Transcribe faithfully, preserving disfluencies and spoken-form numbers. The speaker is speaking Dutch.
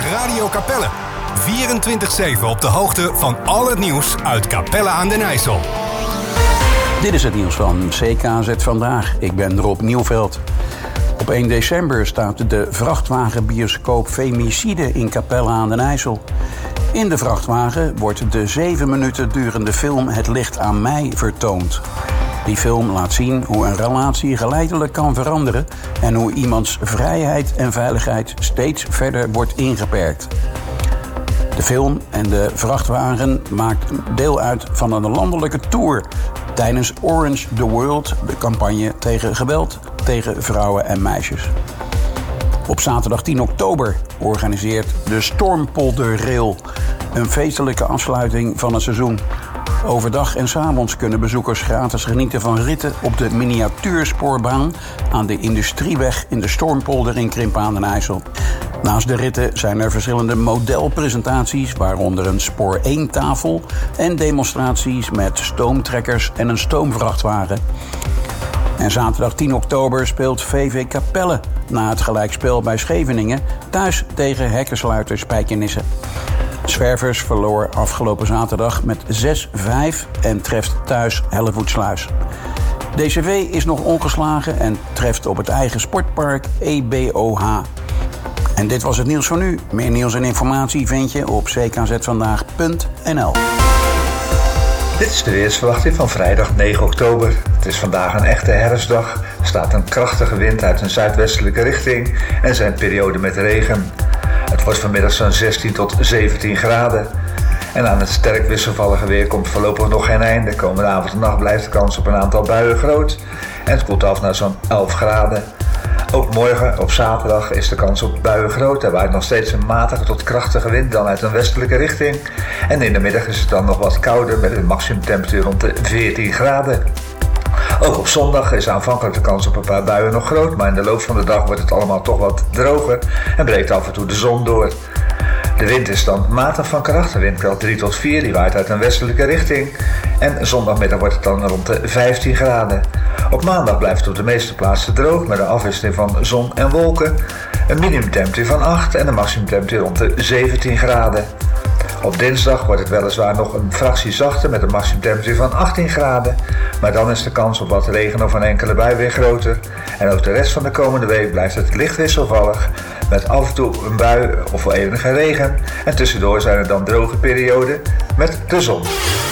Radio Capelle. vierentwintig zeven op de hoogte van al het nieuws uit Capelle aan den IJssel. Dit is het nieuws van C K Z Vandaag. Ik ben Rob Nieuwveld. Op één december staat de vrachtwagenbioscoop Femicide in Capelle aan den IJssel. In de vrachtwagen wordt de zeven minuten durende film Het licht aan mij vertoond. Die film laat zien hoe een relatie geleidelijk kan veranderen en hoe iemands vrijheid en veiligheid steeds verder wordt ingeperkt. De film en de vrachtwagen maakt deel uit van een landelijke tour tijdens Orange the World, de campagne tegen geweld tegen vrouwen en meisjes. Op zaterdag tien oktober organiseert de Stormpolder Rail een feestelijke afsluiting van het seizoen. Overdag en 's avonds kunnen bezoekers gratis genieten van ritten op de miniatuurspoorbaan aan de Industrieweg in de Stormpolder in Krimpen aan den IJssel. Naast de ritten zijn er verschillende modelpresentaties, waaronder een spoor één tafel en demonstraties met stoomtrekkers en een stoomvrachtwagen. En zaterdag tien oktober speelt V V Capelle na het gelijkspel bij Scheveningen thuis tegen hekkensluiter Spijkenisse. Zwervers verloor afgelopen zaterdag met zes vijf en treft thuis Hellevoetsluis. D C V is nog ongeslagen en treft op het eigen sportpark E B O H. En dit was het nieuws van nu. Meer nieuws en informatie vind je op c k z vandaag punt n l. Dit is de weersverwachting van vrijdag negen oktober. Het is vandaag een echte herfstdag. Er staat een krachtige wind uit een zuidwestelijke richting en er zijn perioden met regen. Het wordt vanmiddag zo'n zestien tot zeventien graden. En aan het sterk wisselvallige weer komt voorlopig nog geen einde. Komende avond en nacht blijft de kans op een aantal buien groot. En het koelt af naar zo'n elf graden. Ook morgen op zaterdag is de kans op buien groot. Er waait nog steeds een matige tot krachtige wind dan uit een westelijke richting. En in de middag is het dan nog wat kouder met een maximumtemperatuur rond de veertien graden. Ook op zondag is aanvankelijk de kans op een paar buien nog groot, maar in de loop van de dag wordt het allemaal toch wat droger en breekt af en toe de zon door. De wind is dan matig van karakter, windkracht drie tot vier, die waait uit een westelijke richting. En zondagmiddag wordt het dan rond de vijftien graden. Op maandag blijft het op de meeste plaatsen droog met een afwisseling van zon en wolken. Een minimumtemperatuur van acht en een maximumtemperatuur rond de zeventien graden. Op dinsdag wordt het weliswaar nog een fractie zachter met een maximumtemperatuur van achttien graden. Maar dan is de kans op wat regen of een enkele bui weer groter. En ook de rest van de komende week blijft het licht wisselvallig. Met af en toe een bui of enige regen. En tussendoor zijn er dan droge perioden met de zon.